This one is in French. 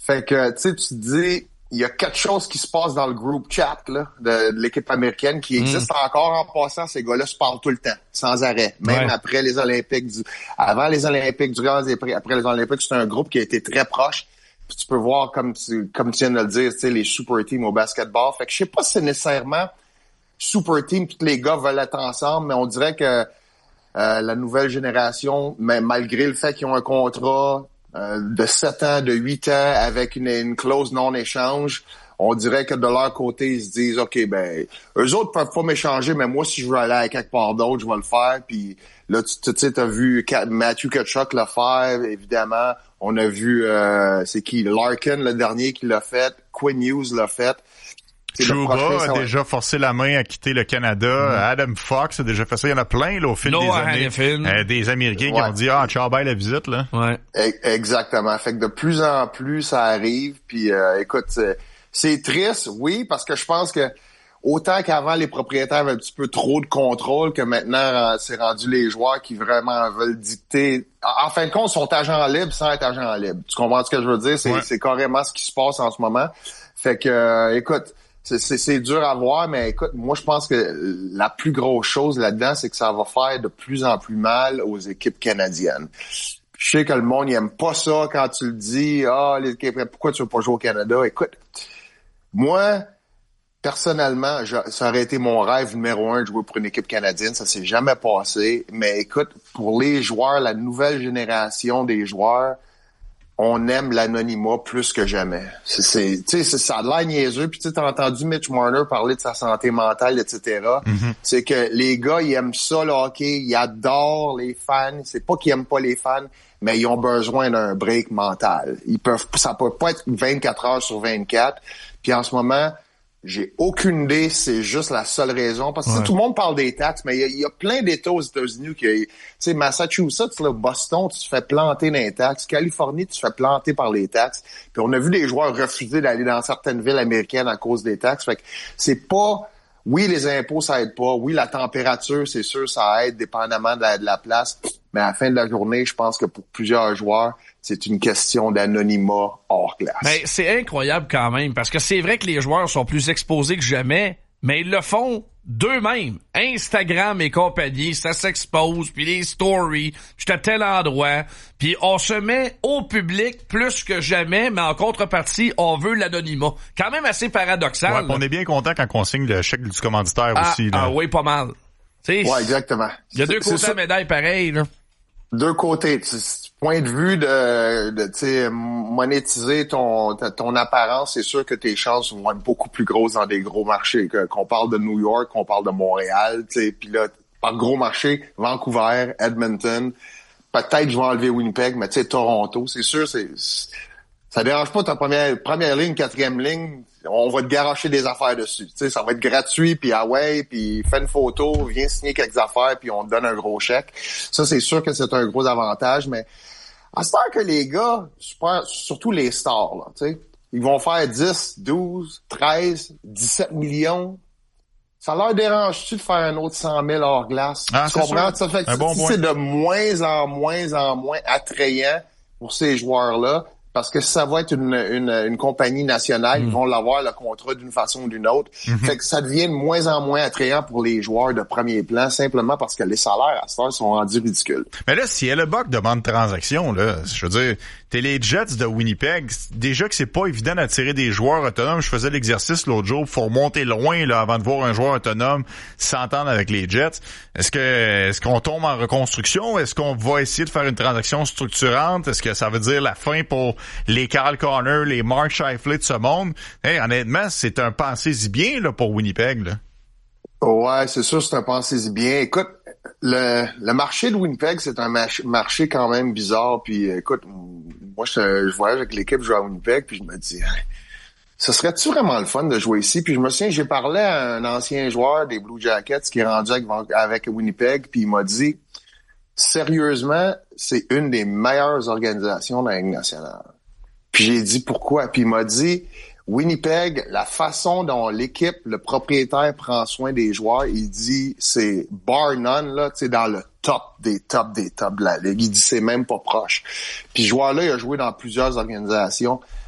Fait que, tu sais, tu te dis, il y a quelque chose qui se passe dans le group chat là, de l'équipe américaine qui existe encore en passant. Ces gars-là se parlent tout le temps, sans arrêt. Même après les Olympiques, avant les Olympiques, durant après les Olympiques, c'est un groupe qui a été très proche. Puis tu peux voir, comme tu viens de le dire, tu sais, les super teams au basketball. Fait que je sais pas si c'est nécessairement super team, tous les gars veulent être ensemble, mais on dirait que la nouvelle génération, mais malgré le fait qu'ils ont un contrat de 7 ans, de 8 ans, avec une clause non-échange, on dirait que de leur côté, ils se disent, OK, ben, eux autres peuvent pas m'échanger, mais moi, si je veux aller à quelque part d'autre, je vais le faire. Puis là, tu sais, t'as vu Matthew Tkachuk le faire, évidemment. On a vu, c'est qui? Larkin, le dernier, qui l'a fait. Quinn Hughes l'a fait. Trouba a déjà forcé la main à quitter le Canada. Adam Fox a déjà fait ça. Il y en a plein là, au fil des années. Des Américains qui ont dit « ciao, bye la visite. » là. Ouais. Exactement. Fait que de plus en plus, ça arrive. Puis écoute, c'est triste, oui, parce que je pense que autant qu'avant, les propriétaires avaient un petit peu trop de contrôle, que maintenant, c'est rendu les joueurs qui vraiment veulent dicter. En fin de compte, ils sont agents libres sans être agents libres. Tu comprends ce que je veux dire? C'est carrément ce qui se passe en ce moment. Fait que, écoute, c'est dur à voir, mais écoute, moi, je pense que la plus grosse chose là-dedans, c'est que ça va faire de plus en plus mal aux équipes canadiennes. Je sais que le monde, il aime pas ça quand tu le dis. Pourquoi tu veux pas jouer au Canada? Écoute, moi, personnellement, ça aurait été mon rêve numéro 1 de jouer pour une équipe canadienne. Ça s'est jamais passé. Mais écoute, pour les joueurs, la nouvelle génération des joueurs, on aime l'anonymat plus que jamais. Tu sais, ça a l'air niaiseux. Puis tu as entendu Mitch Marner parler de sa santé mentale, etc. C'est que les gars, ils aiment ça, le hockey. Ils adorent les fans. C'est pas qu'ils aiment pas les fans, mais ils ont besoin d'un break mental. Ça peut pas être 24 heures sur 24. Puis en ce moment, j'ai aucune idée, c'est juste la seule raison. Parce que tout le monde parle des taxes, mais il y a plein d'États aux États-Unis qui, tu sais, Massachusetts, là, Boston, tu te fais planter dans les taxes. Californie, tu te fais planter par les taxes. Puis on a vu des joueurs refuser d'aller dans certaines villes américaines à cause des taxes. Fait que c'est pas... Oui, les impôts, ça aide pas. Oui, la température, c'est sûr, ça aide dépendamment de la place. Mais à la fin de la journée, je pense que pour plusieurs joueurs, c'est une question d'anonymat hors glace. Ben, c'est incroyable quand même, parce que c'est vrai que les joueurs sont plus exposés que jamais, mais ils le font d'eux-mêmes. Instagram et compagnie, ça s'expose, puis les stories, j'étais à tel endroit, puis on se met au public plus que jamais, mais en contrepartie, on veut l'anonymat. Quand même assez paradoxal. Ouais, on est bien content quand on signe le chèque du commanditaire aussi. Là. Ah oui, pas mal. T'sais, ouais, exactement. Il y a deux côtés de la médaille pareil, là. Deux côtés. Point de vue de monétiser ton apparence, c'est sûr que tes chances vont être beaucoup plus grosses dans des gros marchés. Qu'on parle de New York, qu'on parle de Montréal, puis là, par gros marché, Vancouver, Edmonton, peut-être je vais enlever Winnipeg, mais tu sais, Toronto, c'est sûr, ça dérange pas ta première ligne, quatrième ligne, on va te garocher des affaires dessus. Tu sais, ça va être gratuit, puis puis fais une photo, viens signer quelques affaires, puis on te donne un gros chèque. Ça, c'est sûr que c'est un gros avantage, mais à ce temps que les gars, surtout les stars, là, tu sais, ils vont faire 10, 12, 13, 17 millions. Ça leur dérange-tu de faire un autre 100 000 hors glace? Tu comprends? Ça fait que c'est de moins en moins attrayant pour ces joueurs-là. Parce que ça va être une compagnie nationale, ils vont l'avoir le contrat d'une façon ou d'une autre. Fait que ça devient de moins en moins attrayant pour les joueurs de premier plan, simplement parce que les salaires à cette heure sont rendus ridicules. Mais là, si Hellebuck demande transaction, là, je veux dire, t'es les Jets de Winnipeg, déjà que c'est pas évident d'attirer des joueurs autonomes. Je faisais l'exercice l'autre jour, faut remonter loin là avant de voir un joueur autonome s'entendre avec les Jets. Est-ce qu'on tombe en reconstruction? Est-ce qu'on va essayer de faire une transaction structurante? Est-ce que ça veut dire la fin pour les Carl Connor, les Mark Scheifele de ce monde? Hey, honnêtement, c'est un pensez-y bien là pour Winnipeg, là. Ouais, c'est sûr, c'est un pensez-y bien. Écoute, le marché de Winnipeg, c'est un marché quand même bizarre. Puis écoute, moi, je voyage avec l'équipe, je joue à Winnipeg, puis je me dis, ce serait-tu vraiment le fun de jouer ici? Puis je me souviens, j'ai parlé à un ancien joueur des Blue Jackets qui est rendu avec Winnipeg, puis il m'a dit, sérieusement, c'est une des meilleures organisations de la Ligue nationale. Puis j'ai dit pourquoi? Puis il m'a dit, Winnipeg, la façon dont l'équipe, le propriétaire prend soin des joueurs, il dit, c'est bar none, là, tu sais, dans le top des tops de la Ligue. Il dit, c'est même pas proche. Puis ce joueur-là, il a joué dans plusieurs organisations.